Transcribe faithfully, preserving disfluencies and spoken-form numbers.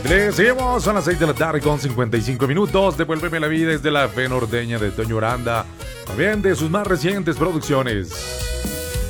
Le seguimos, son las seis de la tarde con cincuenta y cinco minutos. Devuélveme la vida desde la fe norteña de Toño Aranda, también de sus más recientes producciones.